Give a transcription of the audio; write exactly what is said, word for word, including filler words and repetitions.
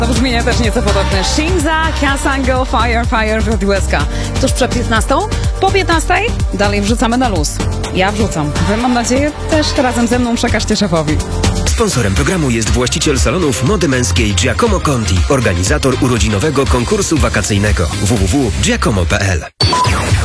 To brzmienie też nieco podobne. Shinza, Kasango, Fire, Fire, Wiotiłeska. Tuż przed piętnastą, po piętnastej dalej wrzucamy na luz. Ja wrzucam. Wy, mam nadzieję, też razem ze mną przekażcie szefowi. Sponsorem programu jest właściciel salonów mody męskiej Giacomo Conti, organizator urodzinowego konkursu wakacyjnego w w w kropka giacomo kropka p l.